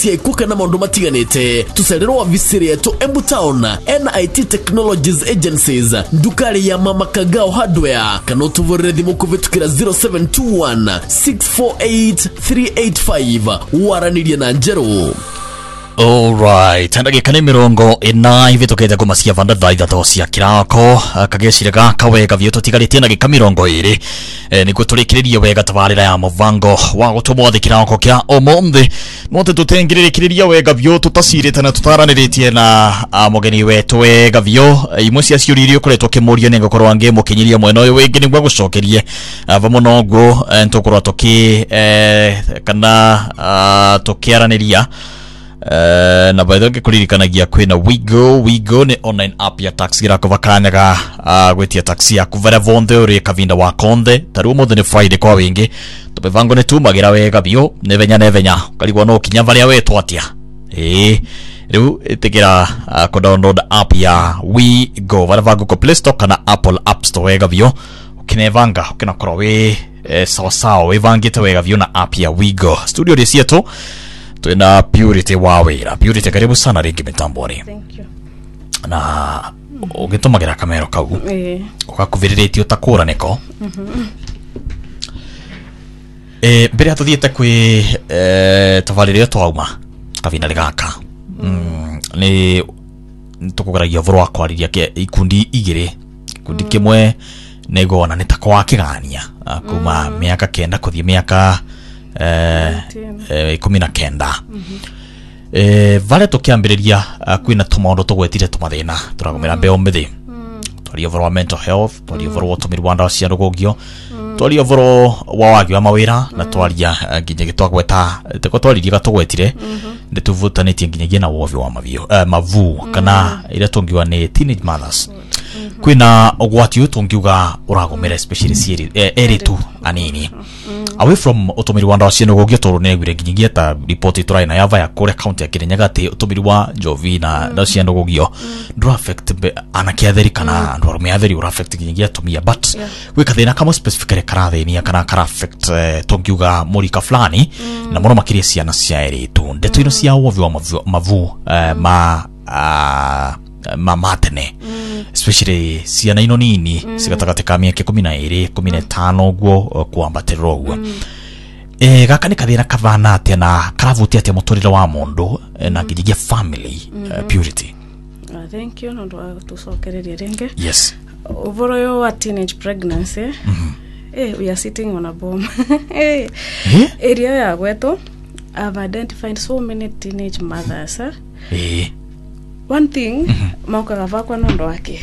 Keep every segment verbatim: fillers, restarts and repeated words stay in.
cia ikuka na maundu matiganite tucererwo ofisiri yetu Embu Town N I T Technologies Agencies ndukari ya Mama Kagao Hardware kana utuvurire thimu kuvitukira zero seven two one six four eight three eight five waranirie na Njeru. Alright, ndagika ni mirongo ina hivi tukete kumasia vanda dhaitha tosia kirako kageciraga kawega vyo tutigaritie na gika mirongo iri e, niguo turikiririe wega tabarira ya muvango wa gutumwa kirako kia omonde no tutengiriria wega vyo tutasirite na tutaraniritie na mugeni wetu wega vyo imwe cia ciuririo kuretwo kimurio nengo korwa nge mukinyiria mwena uyu wingi niguo gucokerie vamo noguo ntukorwa tuki kana tukiaraniria Uh, na baitho ngikuririkanagia kwina Wigo. Wigo ni online app ya taxi gira kuvakanyaga uh, gwetia taxi ya kuvara vonde uri kavinda wa konde taru mothe ni Friday kwa wingi tubevango ni tumagira wega bio ne venya ne venya kaligwa no kinya varia wetu atia eh riu itikira uh, ko download app ya Wigo vara vango ko Play Store kana Apple App Store wega bio ukinevanga ukinakora we eh, sawa sawa we vangite wega bio na app ya Wigo. Studio risieto na Purity Wawira. Purity, karibu sana ringi mitamboni. Thank you. Na ugitumagera kamera kau eh ugakuviririte utakura niko mhm eh mbere atuthiete kwi eh tavarire twauma kavina ligaka mm ni tukugaragia voro akwariria ke ikundi igire ikundi kimwe nego na nitakwa kigania kuma miaka kenda kuthie miaka eh kumi na kenda eh vale tukiambiriria kwina tumaundu tugwetire tumathina turagumira mbeo mbithi twari over mental health twari over utumiri wa ndawa cia rugugio twari over wa wagi wa mawira na twaria nginya gitwagweta teko twaririe gatugwetire ndituvutanĩtie nginyagia na wovi wa mavio mavu kana ira tungiwa ni teenage mothers kwina ogwati utungiuga uragumira especially siri eri tu anini away from utumiri wa ndawa cia rugugio toro ne gwire nginyagia ta report turaina yava ya kore county ya Kirinyaga te utumiri wa njovi na ndawa cia rugugio do affect anakiatheri kana ndo rumiatheri ura affect nginyagia tumia but we kathina kama specifically karathini kana kara affect tungiuga murika fulani na muno makiria ciana cia eri tu ndeto ino cia wovi wa mavu ma ma matene especially ciana ino nini cigatagatika miaka kumi na iri kumi na tano guo kuambatirwo guo eh gaka ni kathina kavana atia na karavutia atia muturire wa mundu na nginya family Purity. Thank you no ndo tusokereria renge. Yes. Over your teenage pregnancy eh we are sitting on a bomb eh area ya gwetu I've identified so many teenage mothers eh one thing mauka gavakwa nondo wake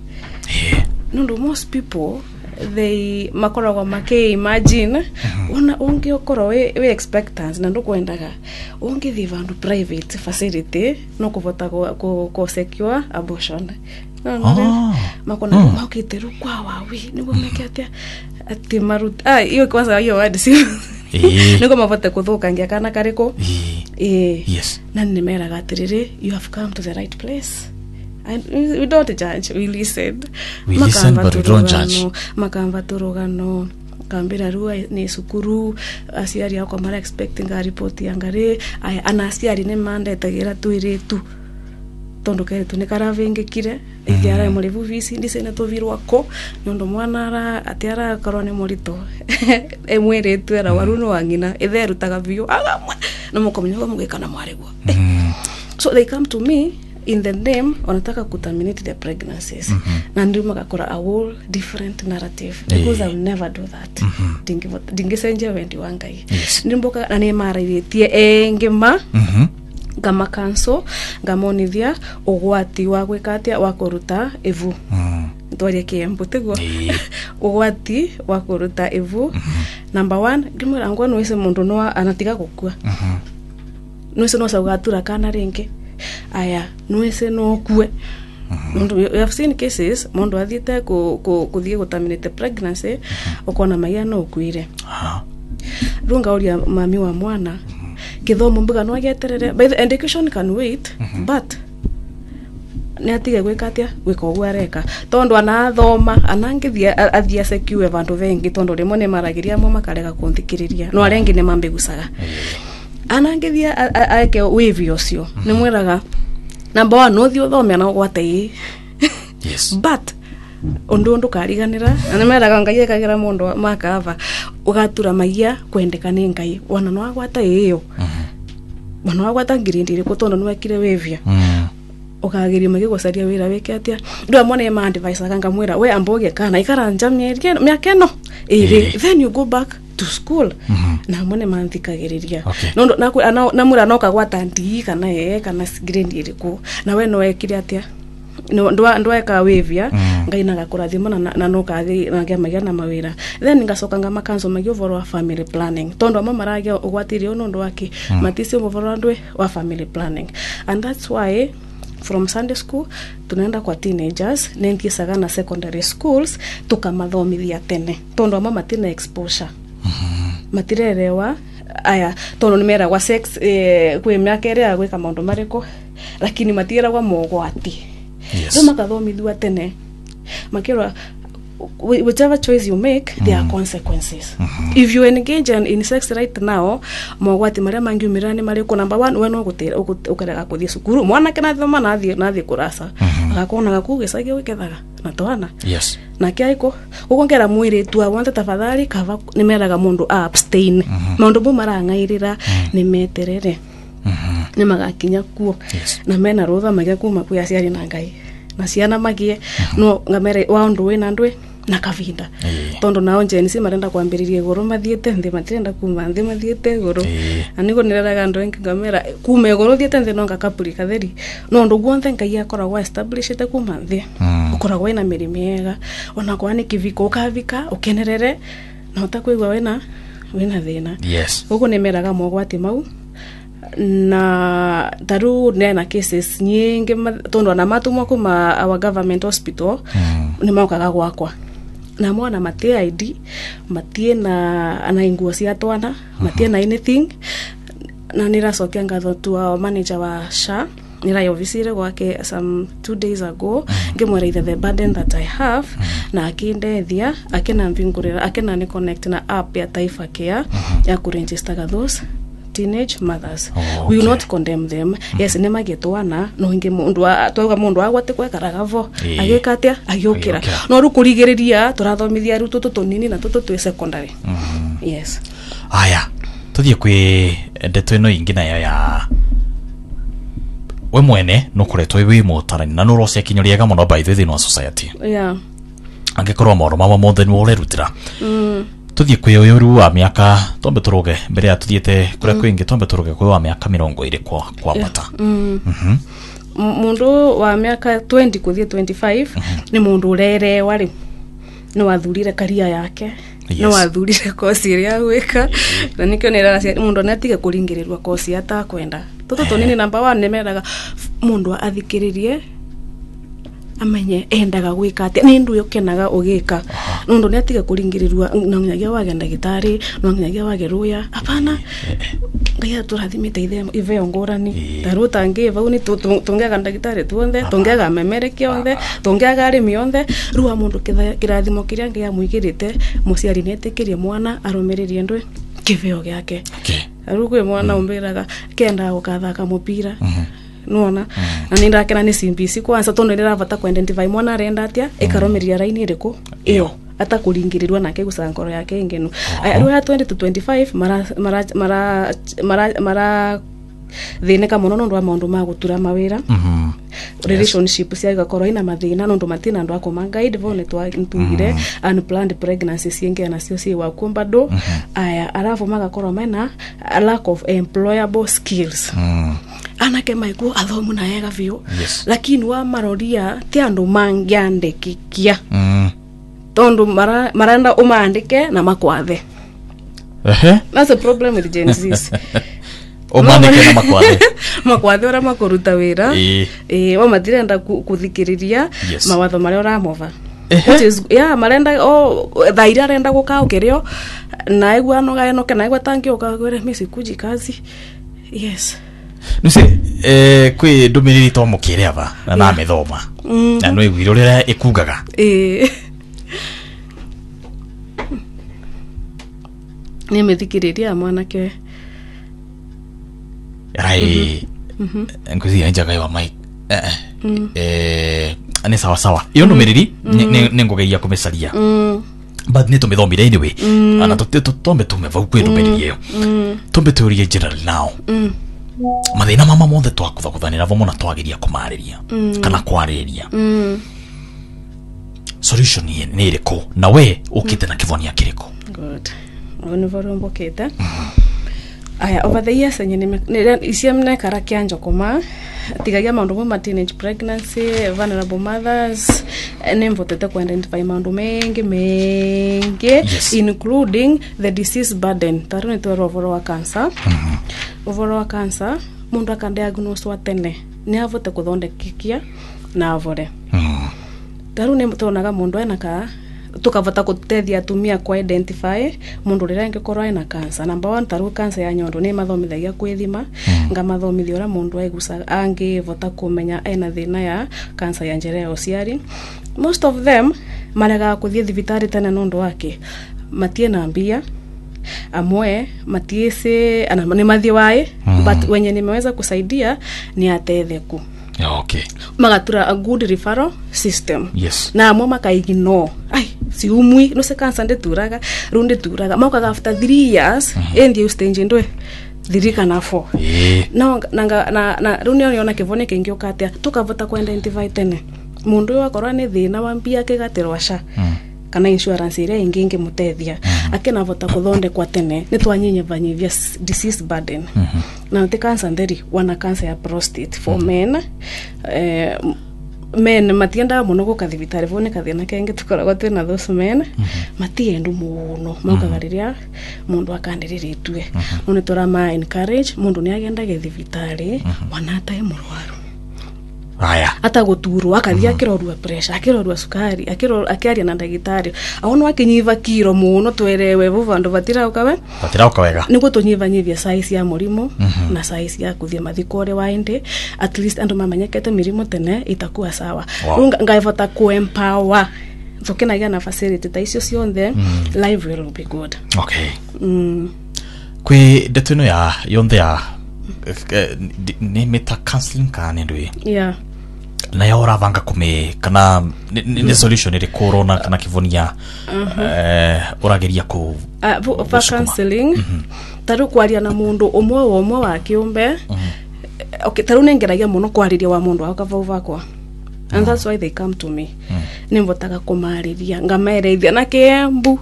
eh nondo most people they makoragwa make imagine ona unge okoro we, we expectants na ndo kwendaga unge thi vandu private facility no kuvota ko ko secure abortion no no oh. makona oh. makiteru kwa wawi nigo mekiatia ati marut ah hiyo kwanza hiyo word si eh nigo mavote kuthukangia kana kariko eh yes na nimeraga atiriri you have come to the right place. And we don't judge, we listen. We listen, but we don't judge. Makamba turugano kambira ruwa ni sukuru asiari yako mara expecting a report yangare ana asiari ne manda etagira tuire tu tondo kare tu ne karavenga kire igiara mulivu visi ndise na tovirwa ko nyondo mwana ara atiara karone morito emwere tu era waruno wangina etheru tagavio agamwe na mukomnyo mugekana mwaregwa so they come to me in the name wanataka kuterminate their pregnancies mm -hmm. na ndio makakora a whole different narrative because hey. I'll never do that mm -hmm. dingi dingi senje wendi wangai yes. Ndimboka na ne mara iretie engema mhm mm gama kanso gamonithia ugwati wa gwikatia wa kuruta evu mm ndwaria kiembutego hey. ugwati wa kuruta evu mm -hmm. number one ngimura ngwa no ise mundu no anatiga gukua mhm mm no ise no saugatura kana renge aya nuese no kue mundu we have seen cases mundu athiete ku kuthie guterminate pregnancy ukona maya no kuire aha runga uria mami wa mwana kithomo mbuga no ageterere by the education can wait but ne atige gwikatia gwiko gwareka tondo anathoma anangithia athia secure vandu vengi tondo rimwe ne maragiria mo makarega kunthikiriria no arengi ne mambe gusaga anangithia ake wave ucio ni mwiraga number one no thio thomea na gwate yes but undu undu kariganira na meraga ngai ekagira mundu makava ugatura magia kwendeka ni ngai wana no agwata iyo wana agwata ngirindire ko tondo no ekire wevia ukagiria magi gocaria wira weke atia ndu mone ma advice akanga mwira we amboge kana ikaranja mierie miakeno iri then you go back to school na mone manthikagiriria no na na mura no kagwata ndi kana ye kana ngirindire ko na we no ekire atia no ndwa ndweka wevia ngai na gakurathima na na no kathi na ngia magia na mawira then ngacoka ngama kanzo magio voro wa family planning tondo ama maragia ugwatirio no ndo wake matisi voro ndwe wa family planning and that's why from Sunday school tunaenda kwa teenagers nentisaga na secondary schools tukamathomithia tene tondo ama matina exposure matirerewa aya tondo nimera wa sex eh, kwe miaka ere gwika maundu mariko lakini matira kwa mogwati yes so makathomithua tene makira whichever choice you make mm. there are consequences mm-hmm. if you engage in, in sex right now mogwati maria mangiumirani mari ko number one we no gutira ukarega kuthie cukuru mwana kana thoma na thie na thie kurasa agakona gakugicagio gikethaga na twana yes na kiaiko ukongera mwiri tu awante tafadhali kava nimeraga mundu abstain mm-hmm. mundu bu marangairira mm. nimeterere mhm ni magakinya kuo yes. na mena rotha magia kuma kuya ciari na ngai na ciana magie mm-hmm. no ngamere wa ndu we na ndwe na kavinda yeah. tondo nao njenisi marenda kwambiririe goro mathiete ndi matirenda kuma ndi mathiete goro yeah. aniko nireraga ndu enki ngamera kuma goro thiete ndi no ngakapuri katheri no ndu guonthe ngai akora wa established kuma ndi mm. ukora gwa ina miri miega ona kwa ni kiviko ukavika ukenerere na utakwigwa wena wena thina yes uko nemeraga mogwati mau na taru nena cases nyingi tondo na matumwa kuma our government hospital mm. ni maukaga gwakwa na mwana matie I D matie na anaingua cia twana matie na anything na niracokia ngatho tu wa manager wa S H A nira yovisire gwake some two days ago ngimwera the burden that I have na akindethia akina mbingurira akina ni connect na app ya Taifa Care ya kuregister those teenage mothers. Oh, okay. We will not condemn them. Mm-hmm. Yes, nema getwana no inge mundu atwaga mundu agwate kwekaraga vo agikatia agiokira no rukurigiriria turathomithia ru tutu tunini na tutu twi secondary. Mm-hmm. Yes. Aya tuthie kwi ndeto ino ingi nayo ya we mwene no kuretwo wi mutarani na no rose kinyoriega muno by the no society. Yeah. Angekorwa moro mama mothe ni wole rutira. Mm. Tuthie kwi uyu wa miaka tombe turuge mbere ya tuthiete kuria mm. kwingi tombe turuge kwi wa miaka mirongo iri kwa kwa bata. Mm. Mhm. Mundu wa miaka twenty kuthie twenty-five mm-hmm. ni mundu urere wari no wathurire karia yake. Yes. No wathurire kosi ria gwika na nikyo nera mundu natige kuringirirwa kosi ata kwenda toto tonini number one nemeraga mundu athikiririe amenye endaga gwika ati ni ndu yokenaga ugika nundu natige kuringirirwa na nyagia wage ndagitari na nyagia wage ruya apana ngai turathimite ithe ive ngorani taruta ngiva uni tungega ndagitari tuonde tungega memere kionde tungega arimi onde ruwa mundu kirathimo kiria ngia muigirite muciari netikirie mwana arumiririe ndwe kiveo giake arugwe mwana umbiraga kenda ukathaka mupira nona na nindakena ni C B C kwanza tondo ndirabata ku identify mwana arenda atia ikaromeria raini iriku iyo ata kuringirirwa nake gusankoro yake ngenu aru ya twenty to twenty-five mara mara mara mara mara thine muno ndo wa maundu ma gutura mawira mhm relationship cia gakoro ina mathina ndo matina ndo akoma guide vone twa ntugire unplanned pregnancy cienge na cio cie wa kumba do aya arafu magakoro mena a lack of employable skills mhm anake maiku athomu na yega vio yes. Lakini wa maroria ti andu mangiandikikia mm. Tondo mara maranda umandike na makwathe ehe that's a problem with Gen Z umandike na makwathe makwathe ora makuruta wira eh eh wa matirenda kuthikiriria yes. Mawatho mari ora mova which is yeah marenda oh thaira renda gukao kirio na igwa no gaeno kana igwa tangi ukagwere misi kuji kazi yes. Nuse eh kwi ndumiriri to mukire ava na na methoma na no igwiro rira ikugaga eh ni methikiriria mwana ke rai ngozi yanjaga wa mai eh eh ane sawa sawa iyo numeriri nengogeia kumesaria but neto methomire anyway ana toteto tombe tumeva kwendo numeriri iyo tombe teoria general now mathina mama mothe twakutha kuthanira vo mona twageria kumariria kana kwariria solution ni ni iriko na we ukite na kivonia kiriko good onu vorombo keta aya over the years nyine isiamne karakia njokoma tigagia maundu mo teenage pregnancy vulnerable mothers nemvotete ku identify maundu mengi mengi yes. including the disease burden tarone to rovoro wa cancer mm rovoro wa cancer mundu akadiagnose wa tene ni avote kuthondekikia na avore mm tarone mutonaga mundu ena ka tukavota kutethia atumia kwa identify mundu rira ngikorwa ina cancer number one taru cancer ya nyondo ni mathomithagia kwithima mm. nga mathomithio ra mundu aigusa angi vota kumenya ena thina ya cancer ya njere ya uciari most of them marega kuthie thibitari tena nondo wake matie na mbia amwe matiese ana ni mathie wae mm. but wenye nimeweza kusaidia ni atetheku. Yeah, okay. Magatura a good referral system. Yes. Na amwe makaigino ai si umwi no se cancer ndeturaga runde turaga maukaga after three years mm -hmm. endi ustage ndwe thirika na four yeah. na na na, na runde yona kivone kengio katia tukavota ku identify tene mundu wakorwa ni thina wa mbia kigatirwa sha mm. kana insurance ire inginge mutethia mm. akena vota kuthonde kwa tene ni twanyinye vanyivia disease burden mm -hmm. na te cancer nderi wana cancer ya prostate for mm. men eh men matienda muno ko kathibitari vone kathina kenge tukoragwa twina those men mm -hmm. matiendu muno maukagariria mundu akandiriritwe mm -hmm. none turama encourage mundu ni agenda gethibitari mm -hmm. wanatae murwaru aya ata guturwa akathia mm -hmm. akirorua pressure akirorua sukari akiro akiaria na ndagitari aono akinyiva kiro muno twerewe vo vandu vatira ukawe vatira ukawega niko tunyiva nyivia size ya murimo mm -hmm. na size ya kuthia mathikore wainde at least andu mamenyekete mirimo tene itakuwa sawa wow. ngaivota ku empower thukinagia na facility ta icio cionthe mm. life will be good. Okay. Mm. Kwi deteno ya yonde ya ni meta counseling kana ndwe. Yeah. Na ya ora vanga kume kana ni mm. solution iri corona kana kivonia uh -huh. eh orageria ku uh, for counseling mm -hmm. taru kwaria na mundu umwe umwe wa kiumbe mm -hmm. okay taru nengeragia muno kwariria wa mundu akava vakwa and that's why they come to me mm. nimvotaga kumariria ngamereithia na kiembu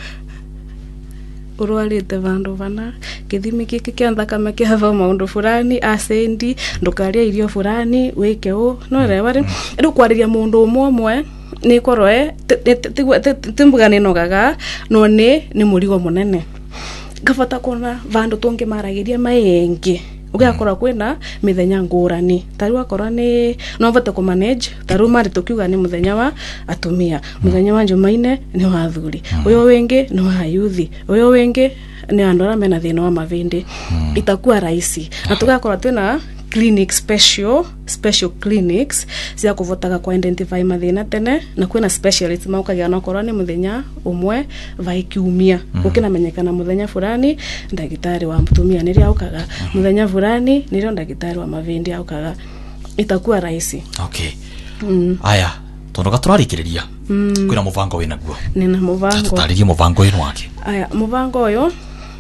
urwarite vandu vana kithimi kiki kia thakame kiava maundu fulani asendi ndukaria irio fulani wike u no rewa ri ru kwariria mundu umwe umwe ni korwe timbugane nogaga no ni ni murigo munene gafata kona vandu tonge maragiria mayengi ugakora kwena mithenya ngurani taru akora ni no vata ku manage taru mari tukiuga ni muthenya wa atumia muthenya wa Jumaine ni wa athuri uyo wengi ni wa yuthi uyo wengi ni andora mena thina wa mavindi itakuwa rahisi na tugakora twina clinic special special clinics cia kuvotaga ku identify mathina tene na kwina specialists maukagia no korani muthenya umwe vaikiumia ukina menyekana muthenya fulani ndagitari wa mtumia niri aukaga muthenya fulani niri ndagitari wa mavindi aukaga itakuwa rahisi. Okay. Mm. Aya tondoka turarikiriria mm. kwina muvango wina guo nina muvango tutaririe muvango wino wake. Aya muvango uyo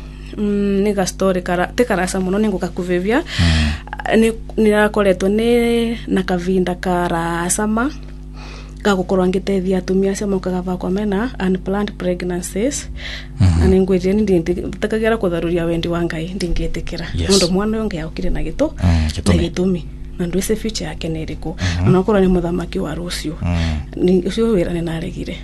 mm, ni ga story kara te karasa muno ninguka kuvevia mm. ni nirakoretwo ni na kavinda kara sama gagukorwa ngitethia atumia cia mokaga vakwa mena unplanned pregnancies mm -hmm. ani ngwithia ni nditakagira kutharuria wendi wa Ngai ndingitikira ndo yes. mwana yonge yaukire na gitu mm, na gitumi na ndwese future yake ni iriku mm -hmm. onakorwa ni muthamaki wa rucio mm. ni ucio wira ni naregire.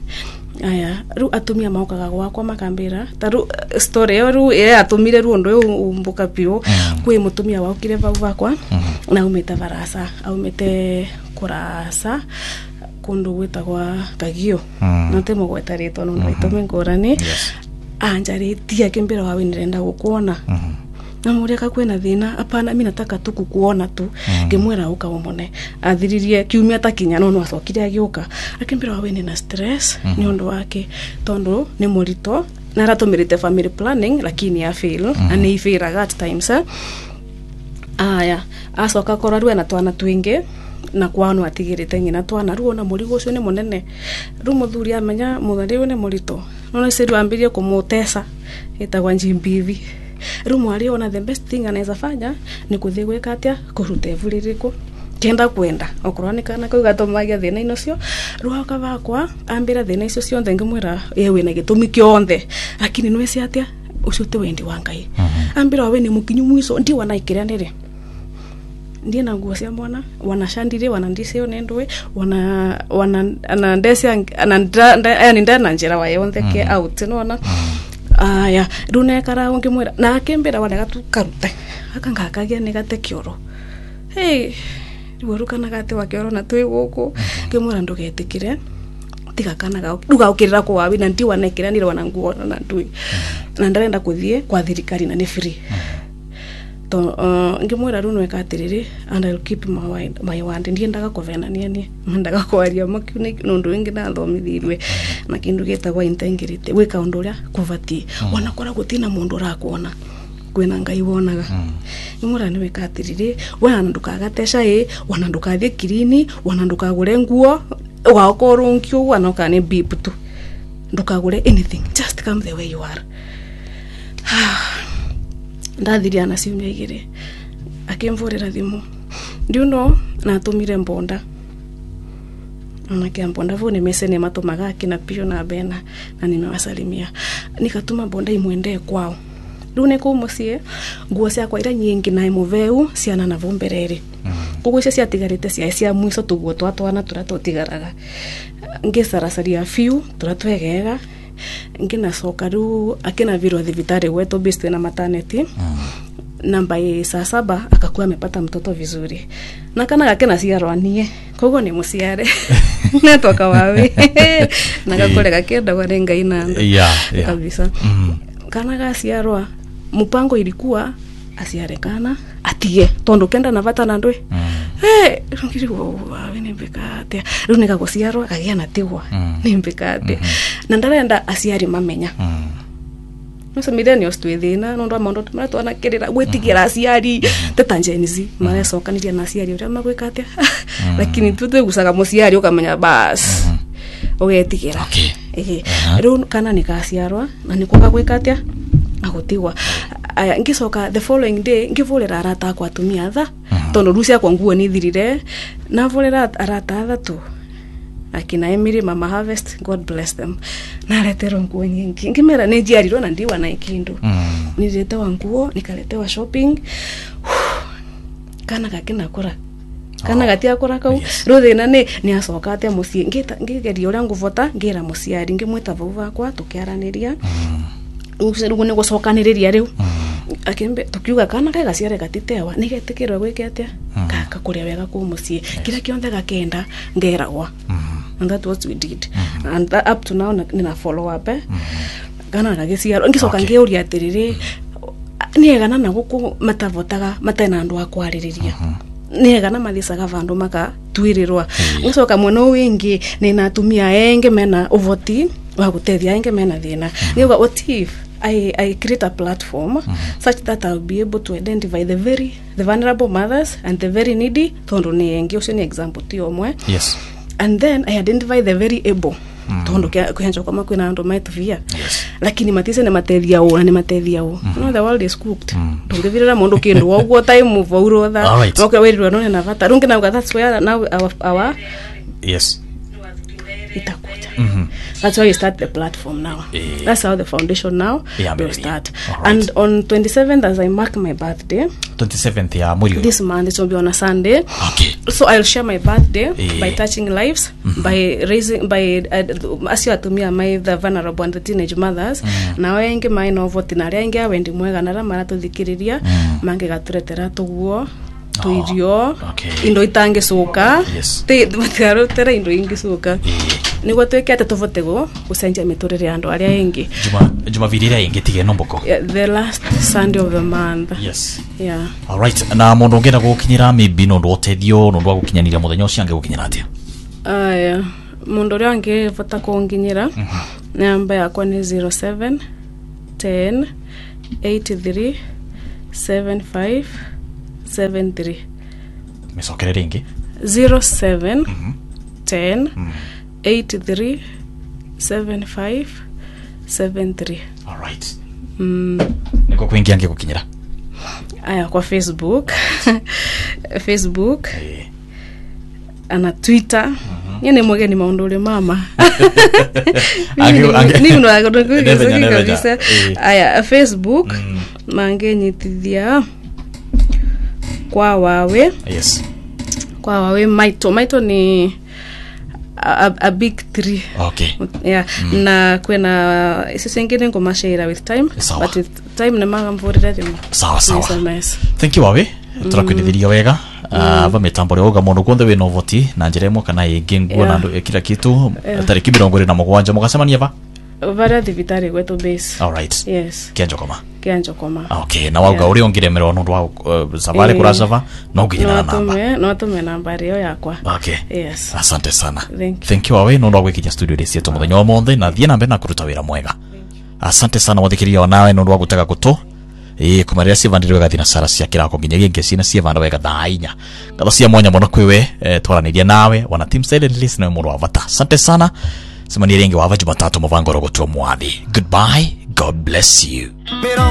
Aya ru atumia maukaga gwakwa makambira taru story yo ru e atumire ru ndo umbuka pio mm. kwi mutumia waukire vau vakwa mm. na umete varasa aumete kurasa kundu gwitagwa Kagio mm. na temo gwetarito no ndo itome ngorani yes. anjaritia kimbira wawe nirenda gukuona mm. na mureka kwena thina apana mimi nataka tu kukuona tu mm. ngimwera uka umone athiririe kiumia takinya no no acokire agioka akimbira wawe ni na stress mm. ni ondo wake tondo ni murito na ratumirite family planning lakini ya fail mm. ani fail at times aya acoka korarua na twana twingi na kwano atigirite ngina twana ruo na murigo ucio ni munene ru muthuri amenya muthari ni murito nona seru ambirie kumutesa itagwa njimbivi ru mwari ona the best thing anaweza fanya ni kuthi gwika atia kuruta evuririko kenda kwenda okronikana ko gatomagia thina inocio ruaka bakwa ambira thina icio cionthe ngimwira yewe na gitumi kionde lakini nwe cia atia ucio te wendi wa Ngai ambira we ni mukinyu mwiso ndi wana ikiranire ndiye na nguo cia mwana wanashandire wanandisio nendwe wana wana anandesia ananda yani ndana njira wa yonthe ke out nona aya rune kara ngimwira na akembera wale gatu karute akangakagia ni gate kioro hey ruruka gate wa kioro na twi guku ngimwira ndugetikire tiga kana ga duga ukirira kwa wabi na ndiwa nekiranire wana nguo na ndui na ndarenda kuthie kwa thirikari na ni free to uh, ngimwira runo ekatiriri and I'll keep my word my word ndiendaga kuvenania ni ndaga kwaria makuni nundu wingi na thomithirwe na kindu getagwa integrity wika undu uria kuvati wana kora gutina mundu rakuona kwina Ngai wonaga ngimwira ni wekatiriri wana ndukagatesha e wana ndukathie kirini wana ndukagure nguo wakorungio wana kane beep tu ndukagure anything just come the way you are ndathiri ana ciumia igiri akimvurira thimu ndio no natumire mbonda ana kia mbonda vone mesene matumaga akina pio na bena na nimewasalimia nikatuma mbonda imwende kwao rune ko mucie nguo cia kwa ira nyingi na imuveu ciana na vomberere kugo cia tigarite cia cia mwiso tuguo twatwana turatotigaraga ngisarasaria fiu turatwegega ngina soka ru akina viro thibitari wetu based na maternity mm. namba ya saa saba akakuwa amepata mtoto vizuri na kana gakena ciarwanie kogo ni musiare netoka wawe na gakore gakenda kwa Ngai na yeah, yeah. kabisa mm. kana gaciarwa mpango ilikuwa asiarekana atie tondo kenda na vata na ndwe mm. eh ngiri wo wawe ni bekate runika gociarwa kagia na tigwa mm. ni bekate mm -hmm. na ndarenda asiari mamenya mm. no millennials twithina no ndo mondo tumara twana kirira gwitigira asiari tetanjenizi mara sokaniria na asiari uria magwikate lakini tutwe gusaga musiari ukamenya bas ugetigira okay eh ru kana nikasiarwa na nikuga gwikate agotigwa aya ngisoka the following day ngivulira arata kwa atumia tha tondo rucia kwa nguo ni thirire na vulira arata tha tu akina Emily Mama Harvest God bless them na letero nguo nyingi ngimera ni jiarirwo na ndiwa na ikindu mm. niletewa nguo nikaletewa shopping kana gakina kura kana oh. gatia kura kau yes. ruthina ni ni acoka atia mucie ngita ngigeria uria nguvota ngira muciari ngimwita vuva kwa tukiaraniria mm. ucerugo ni gucokaniriria riu mm. akembe tukiuga kana kaga ciare gatitewa nigetikirwa gwiketia mm. kaka kuria wega ku mucie yes. kila kionde gakenda ngeragwa mm. and that what we did mm -hmm. and that, up to now nina follow up eh mm -hmm. kana na giciaro ngicoka okay. ngeuria atiriri ni egana na guku matavotaga matena andu akwariria mm -hmm. ni egana mathisaga vandu maka twirirwa mm. ngicoka mwono wingi ni natumia enge mena uvoti wa gutethia enge mena thina mm. niuga what if I I create a platform mm -hmm. such that I'll be able to identify the very the vulnerable mothers and the very needy tondo ni enge ucio ni example ti omwe yes and then I identify the very able mm. tondo kwenjo kama kwina ndo maituvia yes lakini matise ne matethia o ne matethia o mm. no the world is cooked mm. tungivira mundu kindu wa ugo time vauro tha right. okay we no na vata rungi na that's where now our, our yes itakuja mm -hmm. that's why you start the platform now yeah. that's how the foundation now yeah, will start right. and on twenty-seventh as I mark my birthday twenty-seventh ya mwezi this month it will be on a Sunday okay so I'll share my birthday yeah. by touching lives mm -hmm. by raising by uh, asio atumia my the vulnerable and the teenage mothers mm -hmm. na wengi mai no voti na rengi wendi mwega na mara tuthikiriria mm. mange gaturetera tuguo tuirio oh, okay. indo itange soka yes. te mataro tera indo ingi soka yeah. niguo twekete tuvote go gucenjia miturire andu aria engi juma juma virira ingi tige nomboko yeah, the last Sunday of the month yes yeah all right na mundu ngenda gukinyira maybe no ndo tedio no ndo gukinyanira muthenya ucio ange gukinyira atia aya mundu ria ange vota kunginyira mm -hmm. namba yakwa ni zero seven ten eighty-three seventy-five seven three. Mesokere ringi zero seven ten eight three seven five seven three. All right. Mm. Niko kuingia nge kukinyira. Aya kwa Facebook. Facebook. Eh. Ana Twitter. Mm-hmm. Yene mwege ni maundole mama. Ange ni mno agodokuga kabisa. Aya Facebook mm. mange nyitithia kwa wawe. Yes. Kwa wawe Maito. Maito ni a, a big three. Okay. Yeah. Mm. Na kwena sisi ngine ngoma share with time. Sawa. But with time na manga mvorera dimo. Sawa sawa. Nice. Thank you wawe. Mm. Turakwendithia wega. Ah va mitambo ryo ga mundu kunthe we no voti na njiremo kana ingi nguo na ndu kila kitu tariki mirongo iri na mugwanja mugacemania va vara thibitari gwetu base. All right. Yes. Kianjo koma. Kianjo koma. Okay, na wauga uri ongiremerwa nundu wa uh, savare eh, kurasava no nginya na namba. No no tume namba rio yakwa. Okay. Yes. Asante sana. Thank you. Thank you wawe nundu wa gwikinya studio risi eto muthenya wa monthe na thie nambe na kuruta wira mwega. Asante sana wathikiria nawe nundu wa gutega guto. Eh kumaria civandirwe gathina sara cia kirako nginyagia ngeci na cievanda wega thainya ngatho cia mwanya muno kwiwe eh, twaraniria nawe wana team silent listener mu rwavata. Asante sana semani ringi wa Jumatatu muvango rogotua mwathi. Goodbye, God bless you.